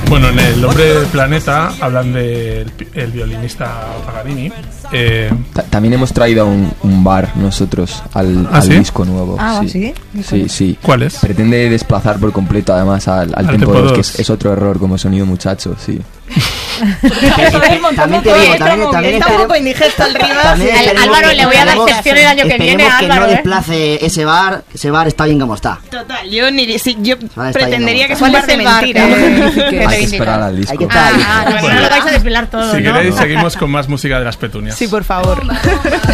Bueno, en El Hombre del Planeta hablan del violinista Paganini. También hemos traído un bar nosotros al ¿sí? disco nuevo. ¿Sí? Sí. ¿Cuál es? Pretende desplazar por completo además al Tempo 2, que es otro error como sonido muchacho, sí. También te digo, también está un poco indigesto el Rivas. Álvaro, le voy a dar sección el año que viene, esperemos que Álvaro, no desplace ese bar está bien como está. Total, yo Vale, pretendería que es ¿Cuál un es bar de el bar? mentira. Hay que esperar al disco. Hay que estar ahí. No lo vais a desvelar todo, Si ¿no? queréis, seguimos con más música de Las Petunias. Sí, por favor.